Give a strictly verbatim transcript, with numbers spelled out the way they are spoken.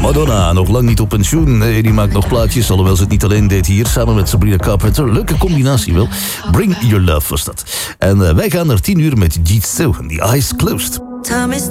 Madonna, nog lang niet op pensioen. Nee, die maakt nog plaatjes, alhoewel ze het niet alleen deed hier. Samen met Sabrina Carpenter. Leuke combinatie wel. Bring Your Love was dat. En uh, wij gaan naar tien uur met Jitsu. The Eyes Closed. Time is